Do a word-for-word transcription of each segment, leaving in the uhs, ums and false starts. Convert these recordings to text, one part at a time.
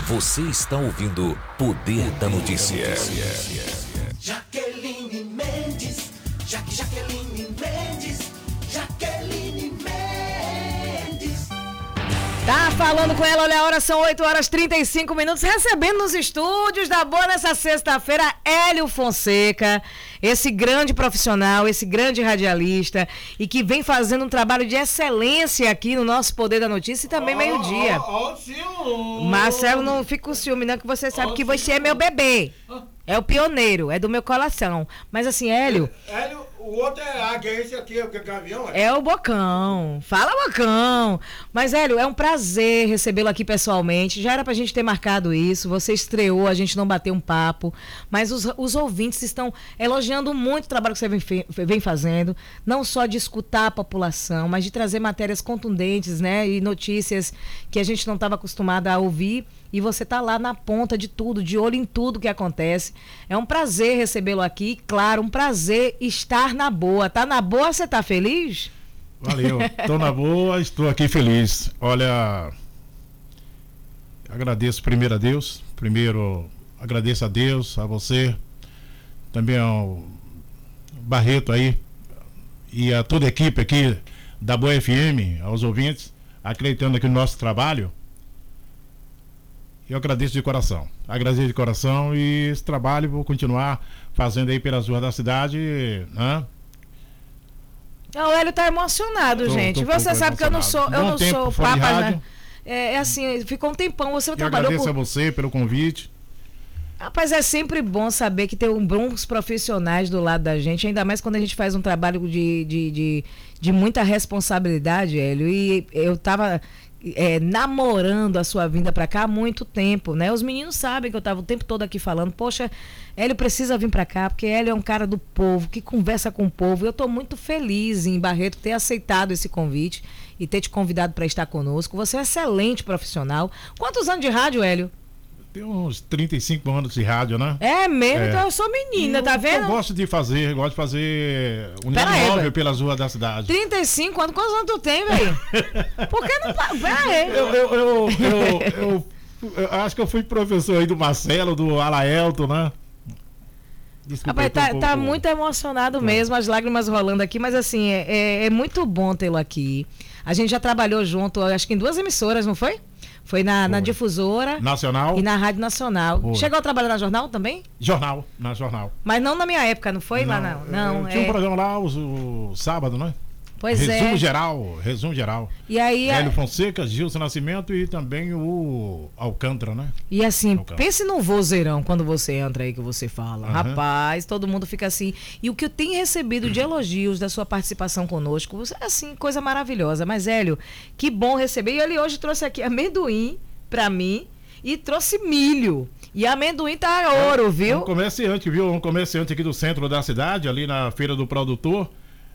Você está ouvindo Poder da Notícia. Jaqueline Mendes, Jaque Jaqueline Mendes, Jaqueline Mendes. Tá falando com ela, olha a hora, são oito horas e trinta e cinco minutos, recebendo nos estúdios da Boa nessa sexta-feira, Hélio Fonseca, esse grande profissional, esse grande radialista e que vem fazendo um trabalho de excelência aqui no nosso Poder da Notícia e também oh, meio-dia. Ó, oh, Marcelo, não fica com ciúme não, que você sabe oh, que você é meu bebê. É o pioneiro, é do meu coração. Mas assim, Hélio... Hélio, o outro é águia, esse aqui é o que é gavião? É? é o Bocão. Fala, Bocão. Mas, Hélio, é um prazer recebê-lo aqui pessoalmente. Já era pra gente ter marcado isso. Você estreou, a gente não bateu um papo. Mas os, os ouvintes estão elogiando muito o trabalho que você vem, vem fazendo. Não só de escutar a população, mas de trazer matérias contundentes, né? E notícias que a gente não estava acostumado a ouvir. E você tá lá na ponta de tudo, de olho em tudo que acontece. É um prazer recebê-lo aqui. Claro, um prazer estar na boa. Tá na boa, você tá feliz? Valeu, tô na boa, estou aqui feliz. Olha, agradeço primeiro a Deus. Primeiro, agradeço a Deus, a você. Também ao Barreto aí. E a toda a equipe aqui da Boa F M, aos ouvintes, acreditando aqui no nosso trabalho. Eu agradeço de coração, agradeço de coração e esse trabalho vou continuar fazendo aí pelas ruas da cidade, né? O Hélio tá emocionado, tô, gente. Tô você sabe que eu não sou, eu não sou papa, né? É, é assim, ficou um tempão, você eu trabalhou agradeço com... a você pelo convite. Rapaz, é sempre bom saber que tem um bons profissionais do lado da gente, ainda mais quando a gente faz um trabalho de, de, de, de muita responsabilidade, Hélio. E eu tava... É, namorando a sua vinda pra cá há muito tempo, né? Os meninos sabem que eu tava o tempo todo aqui falando, poxa, Hélio precisa vir pra cá, porque Hélio é um cara do povo, que conversa com o povo. Eu tô muito feliz em Barreto ter aceitado esse convite e ter te convidado para estar conosco. Você é um excelente profissional. Quantos anos de rádio, Hélio? Tem uns trinta e cinco anos de rádio, né? É mesmo? É. Então eu sou menina, eu, tá vendo? Eu gosto de fazer, gosto de fazer união móvel pelas ruas da cidade. trinta e cinco anos? Quantos anos tu tem, velho? Por que não... Pera aí. Eu, eu, eu, eu, eu, eu acho que eu fui professor aí do Marcelo, do Alaelto, né? Desculpa, Rapaz, tá, um pouco... tá muito emocionado mesmo, as lágrimas rolando aqui, mas assim, é, é, é muito bom tê-lo aqui. A gente já trabalhou junto, acho que em duas emissoras, não foi? Foi na, na Difusora Nacional e na Rádio Nacional. Foi. Chegou a trabalhar na Jornal também? Jornal, na Jornal. Mas não na minha época, não foi? Não, lá não. não tinha é... um programa lá, o, o sábado, né? Pois resumo é. geral, resumo geral. E aí, Hélio a... Fonseca, Gilson Nascimento e também o Alcântara, né? E assim, Alcântara. Pense num vozeirão quando você entra aí que você fala. Uhum. Rapaz, todo mundo fica assim. E o que eu tenho recebido de elogios da sua participação conosco, é assim, coisa maravilhosa. Mas, Hélio, que bom receber. E ele hoje trouxe aqui amendoim pra mim e trouxe milho. E amendoim tá ouro, viu? Um comerciante, viu? Um comerciante aqui do centro da cidade, ali na Feira do Produtor.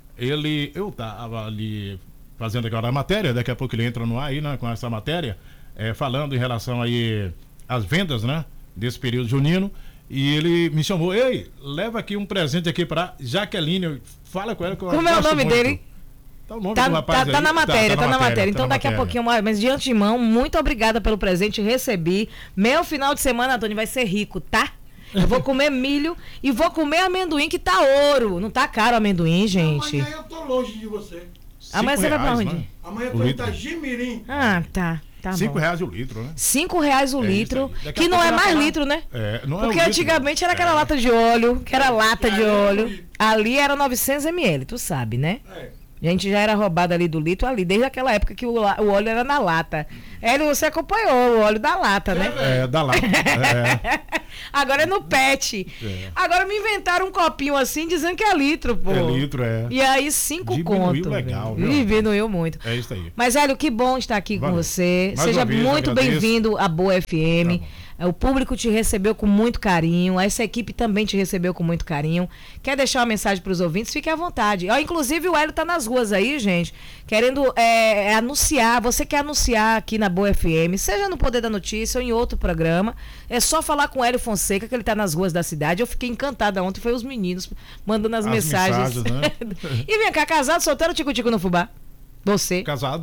Ele, eu tava ali fazendo aquela matéria, daqui a pouco ele entra no ar aí, né, com essa matéria, é, falando em relação aí às vendas, né, desse período junino, e ele me chamou, ei, leva aqui um presente aqui pra Jaqueline, fala com ela que eu Como é o nome muito. dele? Tá, o nome tá, do rapaz tá, tá na matéria, tá, tá, tá na matéria, matéria. Então tá daqui matéria. a pouquinho, mas de antemão, muito obrigada pelo presente, recebi. Meu final de semana, Antônio, vai ser rico, tá? Eu vou comer milho e vou comer amendoim que tá ouro. Não tá caro o amendoim, gente? Amanhã eu tô longe de você. Amanhã você vai pra onde? Né? Amanhã eu tô em Itagimirim. Ah, tá. Tá Cinco bom. reais o litro, né? Cinco reais o é litro, que não é mais falar... litro, né? É, não Porque é antigamente litro. era aquela é. lata de óleo, que era é. lata é. de óleo. Ali era novecentos mililitros, tu sabe, né? É. A gente já era roubado ali do litro ali, desde aquela época que o, o óleo era na lata. Hélio, você acompanhou o óleo da lata, né? É, da lata. É. Agora é no pet. É. Agora me inventaram um copinho assim, dizendo que é litro, pô. É litro, é. E aí, cinco conto. Diminuiu legal, viu? Diminuiu muito. É isso aí. Mas, Hélio, que bom estar aqui Valeu. com você. Mais Seja vez, muito bem-vindo à Boa F M. Tá, o público te recebeu com muito carinho, essa equipe também te recebeu com muito carinho. Quer deixar uma mensagem para os ouvintes? Fique à vontade. Ó, inclusive o Hélio tá nas ruas aí, gente, querendo é, anunciar. Você quer anunciar aqui na Boa F M, seja no Poder da Notícia ou em outro programa, é só falar com o Hélio Fonseca, que ele tá nas ruas da cidade. Eu fiquei encantada ontem, foi os meninos mandando as, as mensagens. mensagens né? E vem cá, casado, solteiro, tico-tico no fubá? Você? Casado.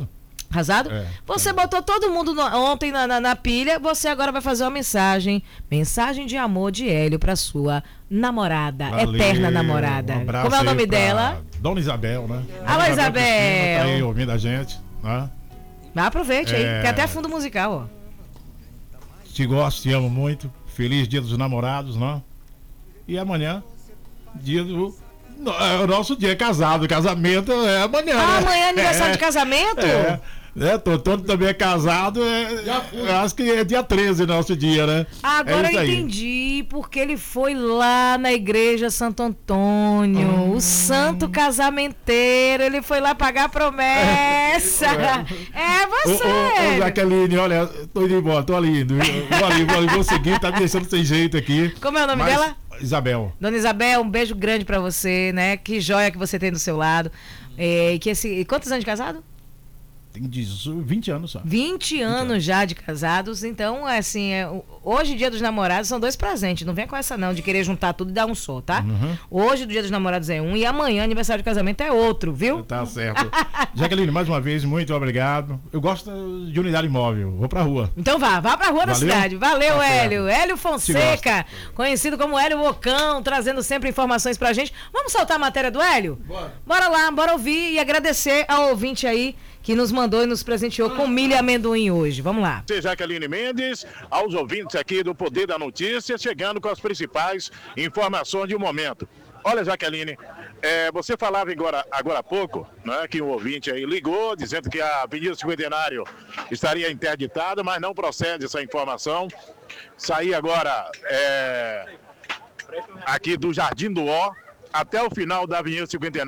Arrasado? É, você é. botou todo mundo no- ontem na, na, na pilha, você agora vai fazer uma mensagem. Mensagem de amor de Hélio pra sua namorada, Valeu, eterna namorada. um abraço Como é o aí nome pra dela? Dona Isabel, né? Alô, Dona Isabel. Cristina tá aí ouvindo a gente, né? Aproveite aí, É. que até fundo musical, ó. Te gosto, te amo muito. Feliz Dia dos Namorados, né? E amanhã, dia do... no- é o nosso dia casado. Casamento é amanhã, Ah, né? amanhã é aniversário É. de casamento? É, né? Totônio também é casado, é, eu acho que é dia treze nosso dia, né? Agora é isso eu aí. entendi porque ele foi lá na igreja Santo Antônio, Hum. o santo casamenteiro, ele foi lá pagar a promessa. É, Ô, você. ô, ô, Jaqueline, olha, tô indo embora, tô ali indo. Vou ali, vou ali, vou seguir, tá me deixando sem jeito aqui. Como é o nome Mas- dela? Isabel. Dona Isabel, um beijo grande pra você, né? Que joia que você tem do seu lado. É, e que esse, quantos anos de casado? Tem dezoito, vinte anos só. vinte anos já de casados, então, assim, é, o- hoje, Dia dos Namorados, são dois presentes. Não vem com essa, não, de querer juntar tudo e dar um só, tá? Uhum. Hoje, o Dia dos Namorados é um e amanhã, aniversário de casamento, é outro, viu? Tá certo. Jaqueline, mais uma vez, muito obrigado. Eu gosto de unidade móvel. Vou pra rua. Então vá, vá pra rua da Valeu? cidade. Valeu, Tá certo. Hélio. Hélio Fonseca, conhecido como Hélio Bocão, trazendo sempre informações pra gente. Vamos soltar a matéria do Hélio? Bora. Bora lá, bora ouvir e agradecer ao ouvinte aí que nos mandou e nos presenteou com milho e amendoim hoje. Vamos lá. Você, Jaqueline Mendes, aos ouvintes aqui do Poder da Notícia, chegando com as principais informações de um momento. Olha, Jaqueline, é, você falava agora, agora há pouco, né, que um ouvinte aí ligou, dizendo que a Avenida Cinquentenário estaria interditada, mas não procede essa informação. Saí agora é, aqui do Jardim do Ó até o final da Avenida Cinquentenário.